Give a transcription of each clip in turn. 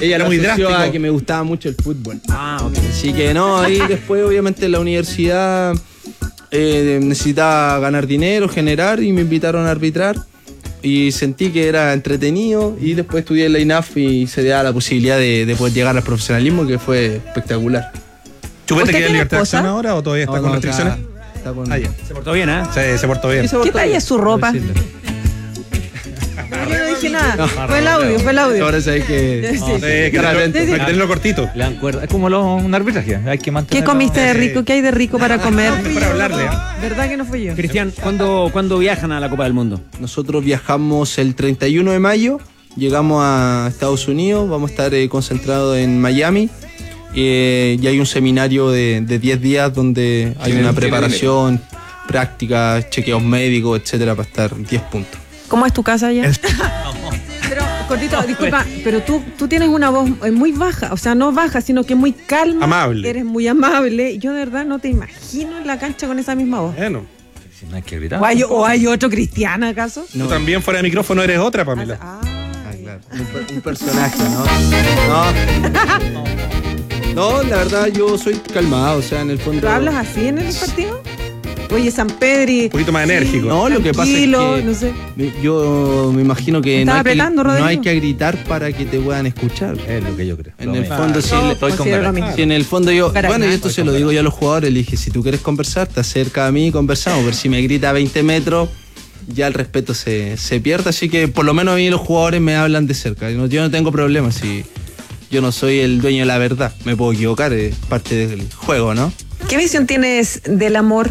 Ella era muy drástica. Que me gustaba mucho el fútbol. Ok. Así que no, ahí después obviamente en la universidad necesitaba ganar dinero, generar, y me invitaron a arbitrar. Y sentí que era entretenido, y después estudié en la INAF y se da la posibilidad de poder llegar al profesionalismo, que fue espectacular. ¿Chupete quiere libertad de esposa? acción ahora o todavía está con restricciones? Está con... Se portó bien, ¿eh? Sí, se portó bien. ¿Qué talla es su ropa? Yo no dije nada. Fue el audio. Ahora sabes que... Sí. Hay que tenerlo cortito. Le dan cuerda. Es como un arbitraje. Hay que mantenerlo. ¿Qué comiste de rico? ¿Qué hay de rico para comer? Para hablarle. ¿Verdad que no fui yo? Cristian, ¿cuándo viajan a la Copa del Mundo? Nosotros viajamos el 31 de mayo, llegamos a Estados Unidos, vamos a estar concentrados en Miami, y hay un seminario de 10 días donde hay una preparación, práctica, chequeos médicos, etcétera, para estar 10 puntos. ¿Cómo es tu casa allá? Pero, Cortito, disculpa, pero tú tienes una voz muy baja, o sea, no baja, sino que muy calma. Amable. Eres muy amable. Yo de verdad no te imagino en la cancha con esa misma voz. Bueno. Si no hay que gritar. ¿O hay otro Cristiano acaso? Tú también fuera de micrófono eres otra, Pamela. Claro. Un personaje, No, la verdad yo soy calmado, o sea, en el fondo... ¿Pero hablas así en el partido? Oye, San Pedri... Un poquito más enérgico. No, lo que pasa es que no sé. yo me imagino que no Rodrigo. hay que gritar para que te puedan escuchar. Es lo que yo creo. En el fondo, si en el fondo Caracas. y esto se lo digo yo a los jugadores, le dije, si tú quieres conversar, te acercas a mí y conversamos, pero si me grita a 20 metros, ya el respeto se pierde, así que por lo menos a mí los jugadores me hablan de cerca. Yo no tengo problemas, si yo no soy el dueño de la verdad, me puedo equivocar, es parte del juego, ¿no? ¿Qué visión tienes del amor?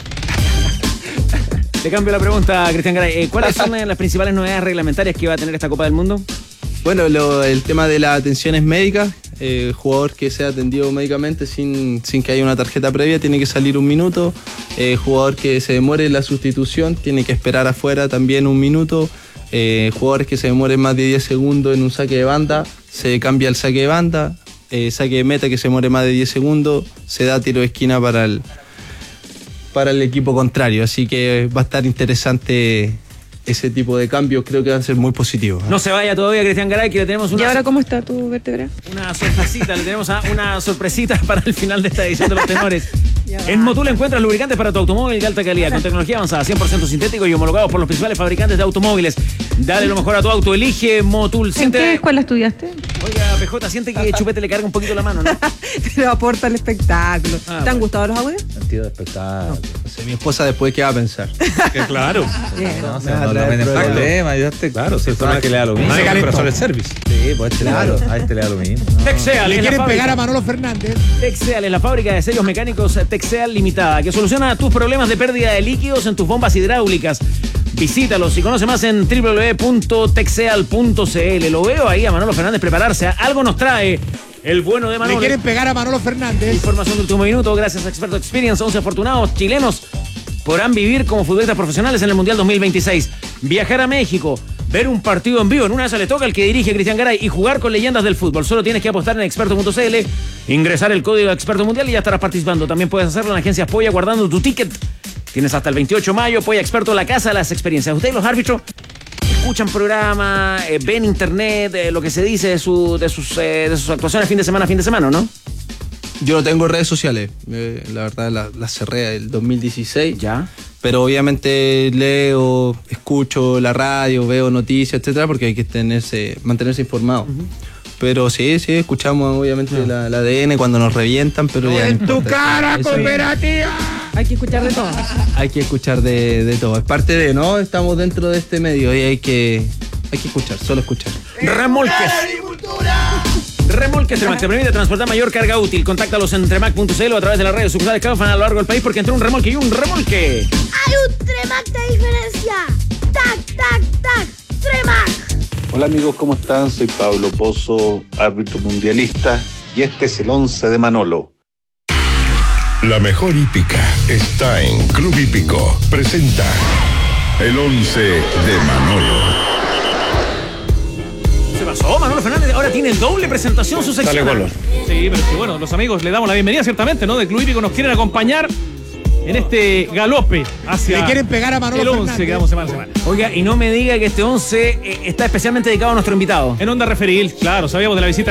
Le cambio la pregunta, Cristian Garay. ¿Cuáles son las principales novedades reglamentarias que va a tener esta Copa del Mundo? Bueno, el tema de las atenciones médicas, jugador que sea atendido médicamente sin que haya una tarjeta previa tiene que salir 1 minuto, jugador que se demore en la sustitución tiene que esperar afuera también 1 minuto, jugadores que se demoren más de 10 segundos en un saque de banda, se cambia el saque de banda, saque de meta que se demore más de 10 segundos, se da tiro de esquina para el equipo contrario, así que va a estar interesante ese tipo de cambios, creo que van a ser muy positivos. No se vaya todavía, Cristian Garay, que le tenemos una... ¿Y ahora cómo está tu vértebra? Una sorpresita, le tenemos una sorpresita para el final de esta edición de Los Tenores. En Motul encuentras lubricantes para tu automóvil de alta calidad, con tecnología avanzada, 100% sintético y homologados por los principales fabricantes de automóviles. Dale lo mejor a tu auto, elige Motul. ¿En qué escuela estudiaste? Oiga, PJ, siente que Chupete le carga un poquito la mano, ¿no? Pero aporta el espectáculo. ¿Te han gustado los audios? Sentido de espectáculo. Mi esposa después, ¿qué va a pensar? Claro. No me problema, ayudaste. Claro, si es que le da lo mismo. Corazón el service. Sí, pues a este le da lo mismo. Texeal. Le quieren pegar a Manolo Fernández. Texeal es la fábrica de sellos mecánicos Texeal Limitada, que soluciona tus problemas de pérdida de líquidos en tus bombas hidráulicas. Visítalos y conoce más en www.texeal.cl. Lo veo ahí a Manolo Fernández prepararse. Algo nos trae el bueno de Manolo. Le quieren pegar a Manolo Fernández. Información de último minuto gracias a Experto Experience. 11 afortunados chilenos podrán vivir como futbolistas profesionales en el Mundial 2026. Viajar a México, ver un partido en vivo. En una de esas le toca al que dirige Cristian Garay y jugar con leyendas del fútbol. Solo tienes que apostar en experto.cl, ingresar el código Experto Mundial y ya estarás participando. También puedes hacerlo en agencias Polla guardando tu ticket. Tienes hasta el 28 de mayo. Polla Experto, la casa de las experiencias. Ustedes, los árbitros, escuchan programa, ven internet, lo que se dice de sus actuaciones fin de semana, ¿no? Yo no tengo redes sociales, la verdad la cerré el 2016. Ya. Pero obviamente leo, escucho la radio, veo noticias, etcétera, porque hay que mantenerse informado. Pero sí, escuchamos obviamente el ADN cuando nos revientan, pero ya ¡En no tu importa. cara, cooperativa! Hay que escuchar de todo. Hay que escuchar de todo. Es parte de, ¿no? Estamos dentro de este medio y hay que escuchar, solo escuchar. Remolques Tremac te permite transportar mayor carga útil. Contáctalos en tremac.cl o a través de las redes sucursales Caufan a lo largo del país, porque entre un remolque y un remolque hay un Tremac de diferencia. ¡Tac, tac, tac! ¡Tremac! Hola amigos, ¿cómo están? Soy Pablo Pozo, árbitro mundialista, y este es el 11 de Manolo. La mejor hípica está en Club Hípico. Presenta el 11 de Manolo. Se pasó Manolo Fernández, ahora tiene doble presentación su sección. Dale, Golo. Sí, pero es que bueno, los amigos le damos la bienvenida ciertamente, ¿no? De Club Hípico nos quieren acompañar en este galope hacia Le quieren pegar a Manolo el 11 Fernández. que damos semana a semana. Oiga, y no me diga que este 11 está especialmente dedicado a nuestro invitado. En Onda Referil, claro, sabíamos de la visita